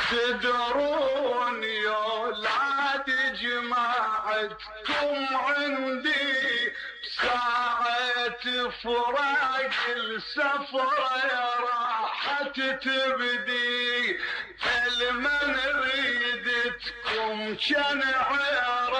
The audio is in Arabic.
تدرون يا ولاد جماعتكم عندي ساعة فراق السفرة راحت تبدي، المن ريدتكم كان عير